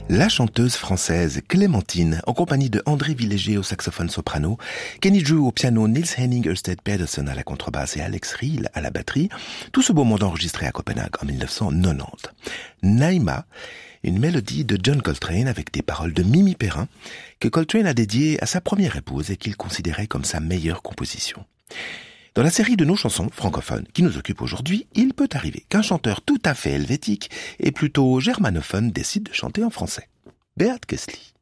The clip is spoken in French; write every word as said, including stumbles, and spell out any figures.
La chanteuse française Clémentine, en compagnie de André Villéger au saxophone soprano, Kenny Drew au piano, Niels Henning Ørsted Pedersen à la contrebasse et Alex Riel à la batterie, tout ce beau monde enregistré à Copenhague en dix-neuf cent quatre-vingt-dix. Naïma, une mélodie de John Coltrane avec des paroles de Mimi Perrin, que Coltrane a dédiée à sa première épouse et qu'il considérait comme sa meilleure composition. Dans la série de nos chansons francophones qui nous occupe aujourd'hui, il peut arriver qu'un chanteur tout à fait helvétique et plutôt germanophone décide de chanter en français. Beat Kessli.